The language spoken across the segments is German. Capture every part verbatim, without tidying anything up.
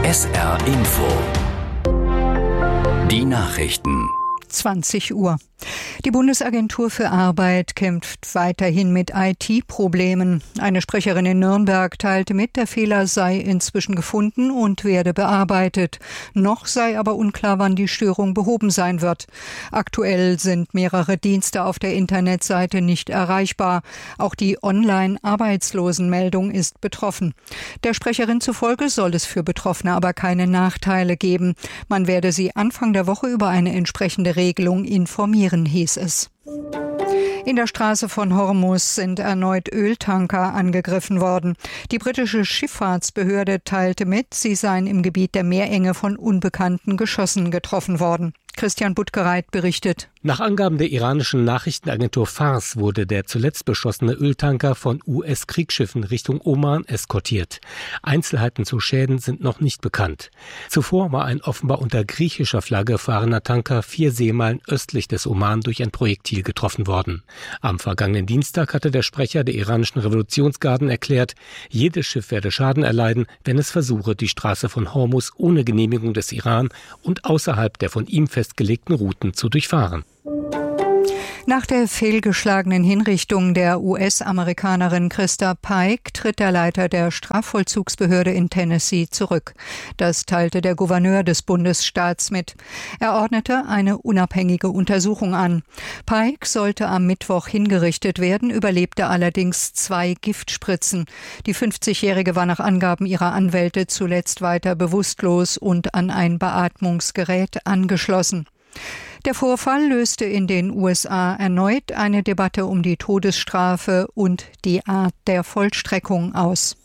S R Info. Die Nachrichten. zwanzig Uhr. Die Bundesagentur für Arbeit kämpft weiterhin mit I T-Problemen. Eine Sprecherin in Nürnberg teilte mit, der Fehler sei inzwischen gefunden und werde bearbeitet. Noch sei aber unklar, wann die Störung behoben sein wird. Aktuell sind mehrere Dienste auf der Internetseite nicht erreichbar. Auch die Online-Arbeitslosenmeldung ist betroffen. Der Sprecherin zufolge soll es für Betroffene aber keine Nachteile geben. Man werde sie Anfang der Woche über eine entsprechende Regelung informieren, hieß es. In der Straße von Hormuz sind erneut Öltanker angegriffen worden. Die britische Schifffahrtsbehörde teilte mit, sie seien im Gebiet der Meerenge von unbekannten Geschossen getroffen worden. Christian Buttgereit berichtet. Nach Angaben der iranischen Nachrichtenagentur Fars wurde der zuletzt beschossene Öltanker von U S-Kriegsschiffen Richtung Oman eskortiert. Einzelheiten zu Schäden sind noch nicht bekannt. Zuvor war ein offenbar unter griechischer Flagge gefahrener Tanker vier Seemeilen östlich des Oman durch ein Projektil getroffen worden. Am vergangenen Dienstag hatte der Sprecher der iranischen Revolutionsgarden erklärt, jedes Schiff werde Schaden erleiden, wenn es versuche, die Straße von Hormuz ohne Genehmigung des Iran und außerhalb der von ihm festgelegten Routen zu durchfahren. Nach der fehlgeschlagenen Hinrichtung der U S-Amerikanerin Krista Pike tritt der Leiter der Strafvollzugsbehörde in Tennessee zurück. Das teilte der Gouverneur des Bundesstaats mit. Er ordnete eine unabhängige Untersuchung an. Pike sollte am Mittwoch hingerichtet werden, überlebte allerdings zwei Giftspritzen. Die fünfzigjährige war nach Angaben ihrer Anwälte zuletzt weiter bewusstlos und an ein Beatmungsgerät angeschlossen. Der Vorfall löste in den U S A erneut eine Debatte um die Todesstrafe und die Art der Vollstreckung aus.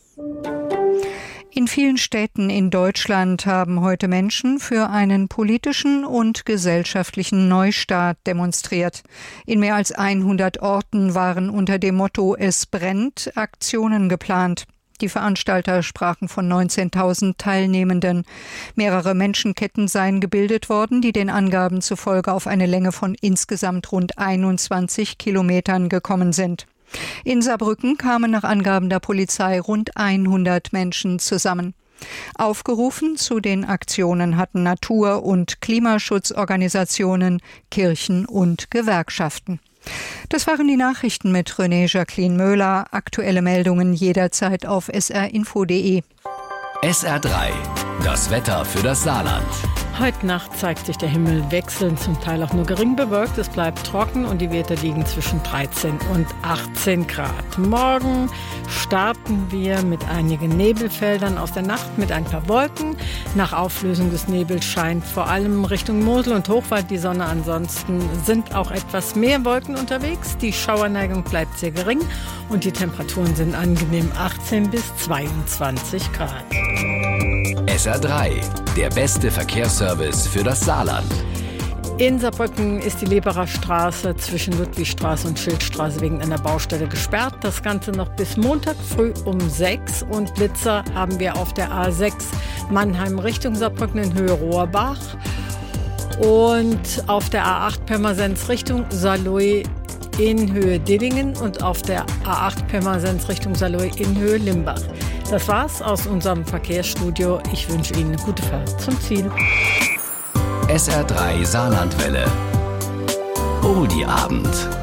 In vielen Städten in Deutschland haben heute Menschen für einen politischen und gesellschaftlichen Neustart demonstriert. In mehr als hundert Orten waren unter dem Motto "Es brennt" Aktionen geplant. Die Veranstalter sprachen von neunzehntausend Teilnehmenden. Mehrere Menschenketten seien gebildet worden, die den Angaben zufolge auf eine Länge von insgesamt rund einundzwanzig Kilometern gekommen sind. In Saarbrücken kamen nach Angaben der Polizei rund hundert Menschen zusammen. Aufgerufen zu den Aktionen hatten Natur- und Klimaschutzorganisationen, Kirchen und Gewerkschaften. Das waren die Nachrichten mit René Jacqueline Möhler. Aktuelle Meldungen jederzeit auf s r info punkt d e. S R drei, das Wetter für das Saarland. Heute Nacht zeigt sich der Himmel wechselnd, zum Teil auch nur gering bewölkt. Es bleibt trocken und die Werte liegen zwischen dreizehn und achtzehn Grad. Morgen starten wir mit einigen Nebelfeldern aus der Nacht mit ein paar Wolken. Nach Auflösung des Nebels scheint vor allem Richtung Mosel und Hochwald die Sonne. Ansonsten sind auch etwas mehr Wolken unterwegs. Die Schauerneigung bleibt sehr gering und die Temperaturen sind angenehm achtzehn bis zweiundzwanzig Grad. S R drei, der beste Verkehrsservice für das Saarland. In Saarbrücken ist die Leberer Straße zwischen Ludwigstraße und Schildstraße wegen einer Baustelle gesperrt. Das Ganze noch bis Montag früh um sechs. Und Blitzer haben wir auf der A sechs Mannheim Richtung Saarbrücken in Höhe Rohrbach. Und auf der A acht Pirmasens Richtung Saarlouis in Höhe Dillingen und auf der A acht Pirmasens Richtung Saarlouis in Höhe Limbach. Das war's aus unserem Verkehrsstudio. Ich wünsche Ihnen eine gute Fahrt zum Ziel. S R drei Saarlandwelle. Oldie Abend.